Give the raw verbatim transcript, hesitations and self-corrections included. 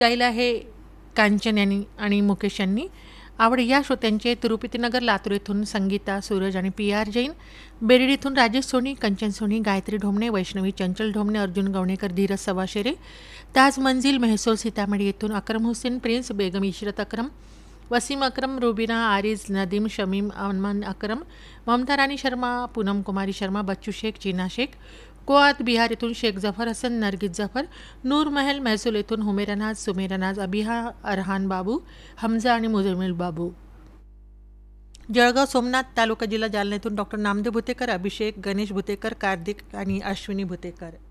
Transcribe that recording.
गायला आहे कांचन यांनी आणि मुकेश यांनी. आवड या श्रोत्यांचे तिरुपतीनगर लातूर येथून संगीता सूरज आणि पी आर जैन, बेरीड येथून राजेश सोनी, कंचन सोनी, गायत्री ढोमणे, वैष्णवी चंचल ढोमणे, अर्जुन गवणेकर, धीरज सवाशेरे, ताज मंजिल मेहसोल सीतामढी येथून अक्रम हुसेन प्रिन्स, बेगम इशरत अक्रम, वसीम अक्रम, रुबीना आरिज, नदीम शमीम, अमन अक्रम, ममता रानी शर्मा, पूनम कुमारी शर्मा, बच्चू शेख, जीना शेख, कोआत बिहार येथून शेख जफर हसन, नरगिस जफर, नूर महल महसूल येथून हुमेरा नाज, सुमेरा नाज, अबिहा, अरहान बाबू, हमजा आणि मुजमिल बाबू. जळगाव सोमनाथ तालुका जिल्हा जालना येथून डॉक्टर नामदेव भुतेकर, अभिषेक, गणेश भुतेकर, कार्तिक आणि अश्विनी भुतेकर.